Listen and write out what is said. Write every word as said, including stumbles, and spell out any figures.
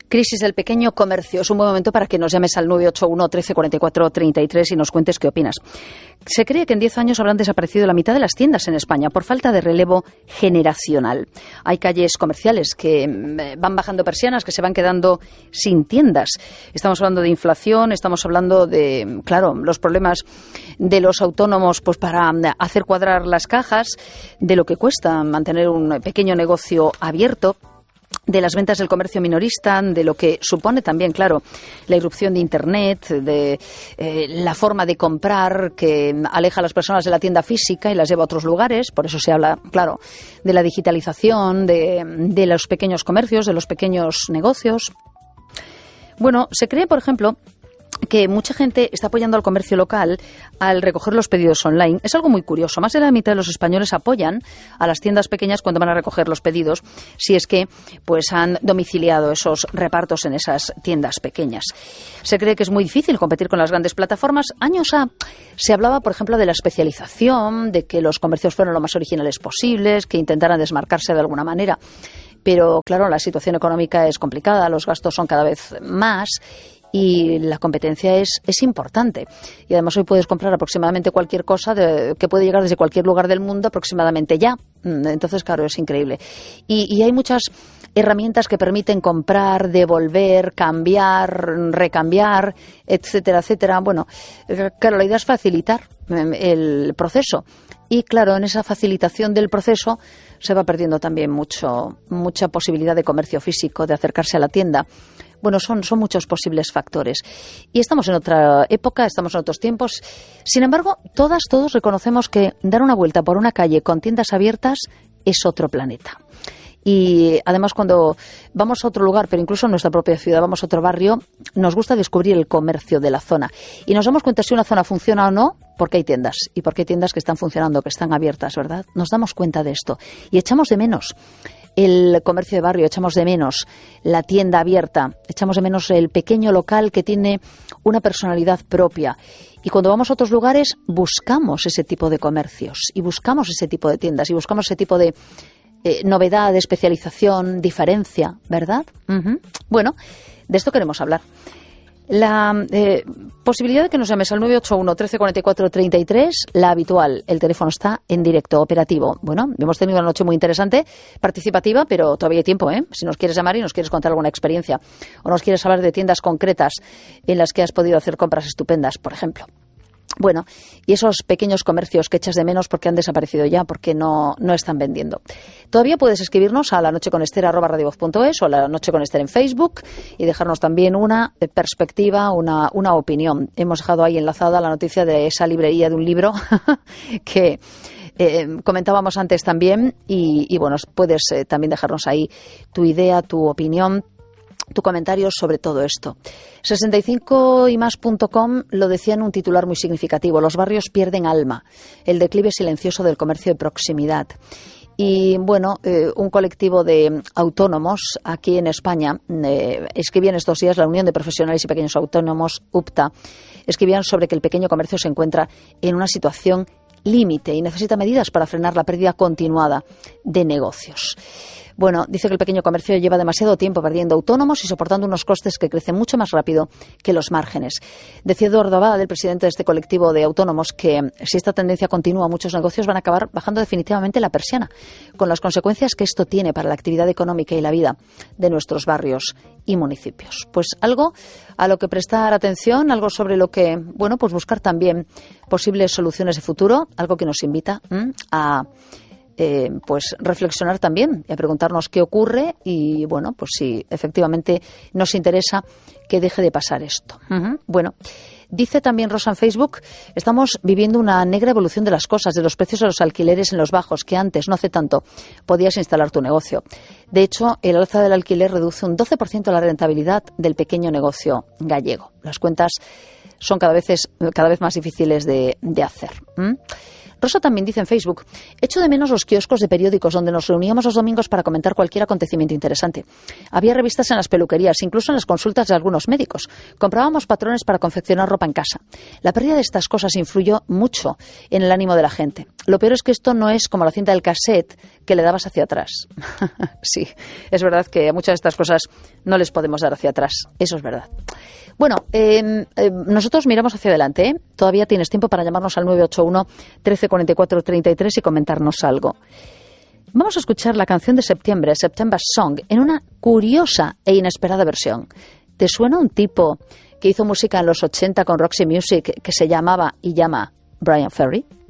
Crisis del pequeño comercio. Es un buen momento para que nos llames al nueve ocho uno, trece, cuarenta y cuatro, treinta y tres y nos cuentes qué opinas. Se cree que en diez años habrán desaparecido la mitad de las tiendas en España por falta de relevo generacional. Hay calles comerciales que van bajando persianas, que se van quedando sin tiendas. Estamos hablando de inflación, estamos hablando de, claro, los problemas de los autónomos pues para hacer cuadrar las cajas, de lo que cuesta mantener un pequeño negocio abierto, de las ventas del comercio minorista, de lo que supone también, claro, la irrupción de Internet, de eh, la forma de comprar que aleja a las personas de la tienda física y las lleva a otros lugares. Por eso se habla, claro, de la digitalización, de, de los pequeños comercios, de los pequeños negocios. Bueno, se cree, por ejemplo, que mucha gente está apoyando al comercio local al recoger los pedidos online. Es algo muy curioso. Más de la mitad de los españoles apoyan a las tiendas pequeñas cuando van a recoger los pedidos, si es que pues han domiciliado esos repartos en esas tiendas pequeñas. Se cree que es muy difícil competir con las grandes plataformas. Años A se hablaba, por ejemplo, de la especialización, de que los comercios fueran lo más originales posibles, que intentaran desmarcarse de alguna manera. Pero, claro, la situación económica es complicada, los gastos son cada vez más y la competencia es, es importante. Y además hoy puedes comprar aproximadamente cualquier cosa de, que puede llegar desde cualquier lugar del mundo aproximadamente ya. Entonces, claro, es increíble. Y, y hay muchas herramientas que permiten comprar, devolver, cambiar, recambiar, etcétera, etcétera. Bueno, claro, la idea es facilitar el proceso. Y claro, en esa facilitación del proceso se va perdiendo también mucho, mucha posibilidad de comercio físico, de acercarse a la tienda. Bueno, son, son muchos posibles factores. Y estamos en otra época, estamos en otros tiempos. Sin embargo, todas, todos reconocemos que dar una vuelta por una calle con tiendas abiertas es otro planeta. Y además cuando vamos a otro lugar, pero incluso en nuestra propia ciudad, vamos a otro barrio, nos gusta descubrir el comercio de la zona. Y nos damos cuenta si una zona funciona o no, porque hay tiendas. Y porque hay tiendas que están funcionando, que están abiertas, ¿verdad? Nos damos cuenta de esto. Y echamos de menos el comercio de barrio, echamos de menos la tienda abierta, echamos de menos el pequeño local que tiene una personalidad propia. Y cuando vamos a otros lugares, buscamos ese tipo de comercios, y buscamos ese tipo de tiendas, y buscamos ese tipo de Eh, novedad, especialización, diferencia, ¿verdad? Uh-huh. Bueno, de esto queremos hablar. La eh, posibilidad de que nos llames al nueve ocho uno, trece, cuarenta y cuatro, treinta y tres, la habitual, el teléfono está en directo, operativo. Bueno, hemos tenido una noche muy interesante, participativa, pero todavía hay tiempo, ¿eh? Si nos quieres llamar y nos quieres contar alguna experiencia, o nos quieres hablar de tiendas concretas en las que has podido hacer compras estupendas, por ejemplo. Bueno, y esos pequeños comercios que echas de menos porque han desaparecido ya, porque no, no están vendiendo. Todavía puedes escribirnos a la noche con ester arroba radiovoz punto es o a la noche con ester en Facebook y dejarnos también una perspectiva, una, una opinión. Hemos dejado ahí enlazada la noticia de esa librería de un libro que eh, comentábamos antes también y, y bueno, puedes eh, también dejarnos ahí tu idea, tu opinión, tu comentario sobre todo esto. sesenta y cinco y más punto com lo decía en un titular muy significativo: los barrios pierden alma, el declive silencioso del comercio de proximidad. Y bueno, eh, un colectivo de autónomos aquí en España eh, escribían estos días, la Unión de Profesionales y Pequeños Autónomos, U P T A, escribían sobre que el pequeño comercio se encuentra en una situación límite y necesita medidas para frenar la pérdida continuada de negocios. Bueno, dice que el pequeño comercio lleva demasiado tiempo perdiendo autónomos y soportando unos costes que crecen mucho más rápido que los márgenes. Decía Eduardo Abad, el presidente de este colectivo de autónomos, que si esta tendencia continúa, muchos negocios van a acabar bajando definitivamente la persiana, con las consecuencias que esto tiene para la actividad económica y la vida de nuestros barrios y municipios. Pues algo a lo que prestar atención, algo sobre lo que, bueno, pues buscar también posibles soluciones de futuro, algo que nos invita ¿m? a Eh, pues reflexionar también y a preguntarnos qué ocurre y bueno, pues si efectivamente nos interesa que deje de pasar esto. Uh-huh. Bueno, dice también Rosa en Facebook, estamos viviendo una negra evolución de las cosas, de los precios de los alquileres en los bajos, que antes, no hace tanto, podías instalar tu negocio. De hecho, el alza del alquiler reduce un doce por ciento la rentabilidad del pequeño negocio gallego. Las cuentas son cada vez, cada vez más difíciles de, de hacer. ¿Mm? Rosa también dice en Facebook: echo de menos los kioscos de periódicos donde nos reuníamos los domingos para comentar cualquier acontecimiento interesante. Había revistas en las peluquerías, incluso en las consultas de algunos médicos. Comprábamos patrones para confeccionar ropa en casa. La pérdida de estas cosas influyó mucho en el ánimo de la gente. Lo peor es que esto no es como la cinta del cassette que le dabas hacia atrás. Sí, es verdad que a muchas de estas cosas no les podemos dar hacia atrás. Eso es verdad. Bueno, eh, eh, nosotros miramos hacia adelante, ¿eh? Todavía tienes tiempo para llamarnos al nueve ocho uno, trece cuarenta y cuatro, treinta y tres y comentarnos algo. Vamos a escuchar la canción de septiembre, September Song, en una curiosa e inesperada versión. ¿Te suena un tipo que hizo música en los ochenta con Roxy Music que se llamaba y llama Brian Ferry?